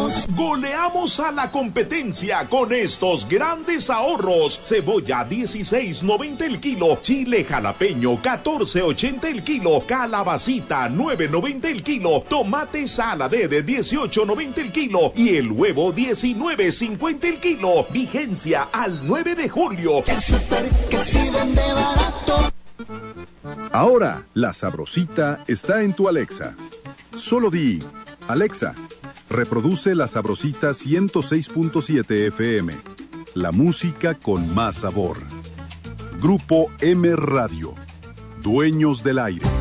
Goleamos a la competencia con estos grandes ahorros. Cebolla 16.90 el kilo, chile jalapeño 14.80 el kilo, calabacita 9.90 el kilo, tomate saladé de 18.90 el kilo y el huevo 19.50 el kilo. Vigencia al 9 de julio. El Super que sí vende barato. Ahora, La Sabrosita está en tu Alexa. Solo di, Alexa, reproduce La Sabrosita 106.7 FM. La música con más sabor. Grupo M Radio. Dueños del aire.